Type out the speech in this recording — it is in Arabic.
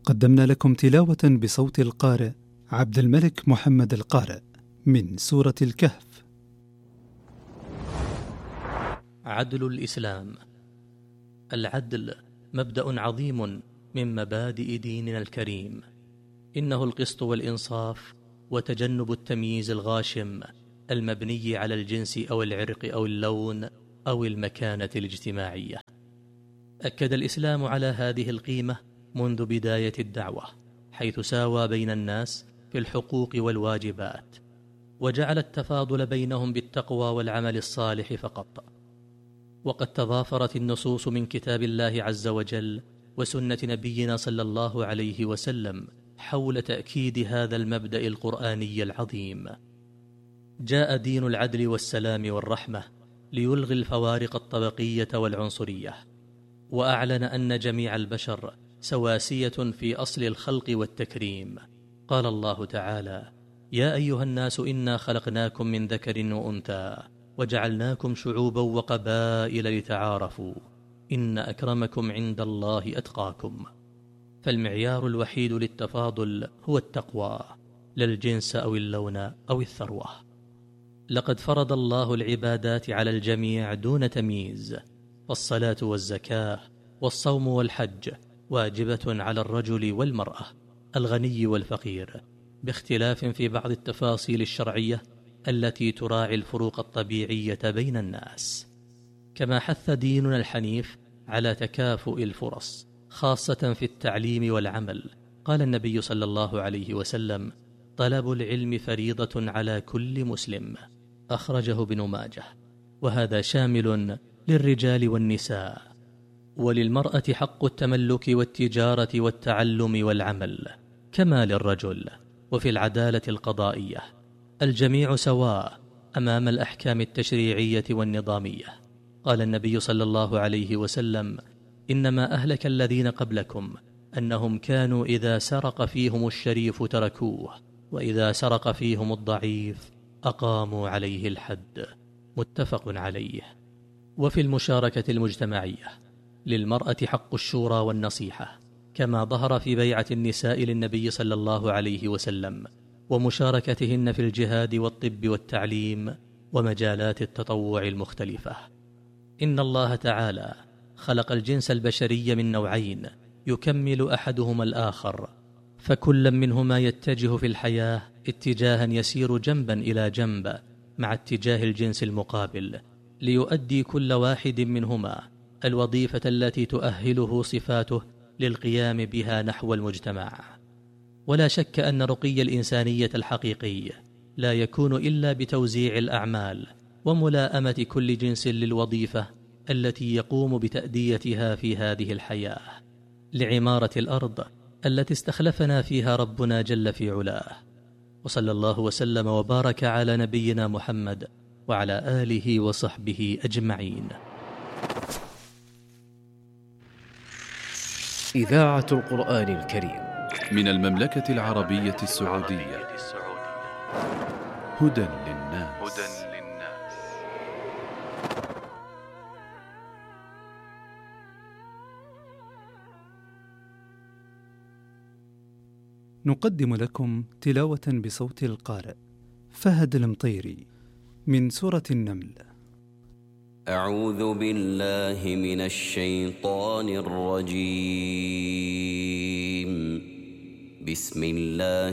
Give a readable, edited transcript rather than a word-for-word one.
قدمنا لكم تلاوة بصوت القارئ عبد الملك محمد القارئ من سورة الكهف. عدل الإسلام. العدل مبدأ عظيم من مبادئ ديننا الكريم، إنه القسط والإنصاف وتجنب التمييز الغاشم المبني على الجنس أو العرق أو اللون أو المكانة الاجتماعية. أكد الإسلام على هذه القيمة منذ بداية الدعوة، حيث ساوى بين الناس في الحقوق والواجبات، وجعل التفاضل بينهم بالتقوى والعمل الصالح فقط. وقد تضافرت النصوص من كتاب الله عز وجل وسنة نبينا صلى الله عليه وسلم حول تأكيد هذا المبدأ القرآني العظيم. جاء دين العدل والسلام والرحمة ليلغي الفوارق الطبقية والعنصرية، وأعلن أن جميع البشر سواسية في أصل الخلق والتكريم. قال الله تعالى: يا أيها الناس إنا خلقناكم من ذكر وأنثى وجعلناكم شعوبا وقبائل لتعارفوا إن أكرمكم عند الله أتقاكم. فالمعيار الوحيد للتفاضل هو التقوى، لا الجنس أو اللون أو الثروة. لقد فرض الله العبادات على الجميع دون تمييز، فالصلاة والزكاة والصوم والحج واجبة على الرجل والمرأة، الغني والفقير، باختلاف في بعض التفاصيل الشرعية التي تراعي الفروق الطبيعية بين الناس. كما حث ديننا الحنيف على تكافؤ الفرص، خاصة في التعليم والعمل. قال النبي صلى الله عليه وسلم: طلب العلم فريضة على كل مسلم، أخرجه ابن ماجه. وهذا شامل للرجال والنساء. وللمرأة حق التملك والتجارة والتعلم والعمل كما للرجل. وفي العدالة القضائية الجميع سواء أمام الأحكام التشريعية والنظامية. قال النبي صلى الله عليه وسلم: إنما أهلك الذين قبلكم أنهم كانوا إذا سرق فيهم الشريف تركوه، وإذا سرق فيهم الضعيف أقاموا عليه الحد. متفق عليه. وفي المشاركة المجتمعية للمرأة حق الشورى والنصيحة، كما ظهر في بيعة النساء للنبي صلى الله عليه وسلم، ومشاركتهن في الجهاد والطب والتعليم ومجالات التطوع المختلفة. إن الله تعالى خلق الجنس البشري من نوعين يكمل أحدهما الآخر، فكل منهما يتجه في الحياة اتجاها يسير جنبا إلى جنب مع اتجاه الجنس المقابل، ليؤدي كل واحد منهما الوظيفة التي تؤهله صفاته للقيام بها نحو المجتمع. ولا شك أن رقي الإنسانية الحقيقي لا يكون إلا بتوزيع الأعمال وملائمة كل جنس للوظيفة التي يقوم بتأديتها في هذه الحياة، لعمارة الأرض التي استخلفنا فيها ربنا جل في علاه. وصلى الله وسلم وبارك على نبينا محمد وعلى آله وصحبه أجمعين. إذاعة القرآن الكريم من المملكة العربية السعودية. هدى للناس. نقدم لكم تلاوة بصوت القارئ فهد المطيري من سورة النمل. أعوذ بالله من الشيطان الرجيم. بسم الله